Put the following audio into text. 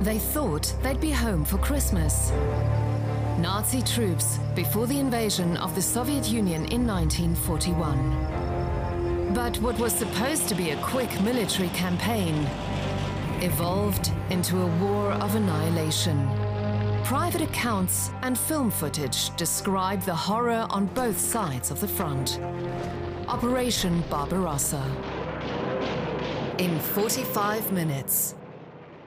They thought they'd be home for Christmas. Nazi troops before the invasion of the Soviet Union in 1941. But what was supposed to be a quick military campaign evolved into a war of annihilation. Private accounts and film footage describe the horror on both sides of the front. Operation Barbarossa. In 45 minutes.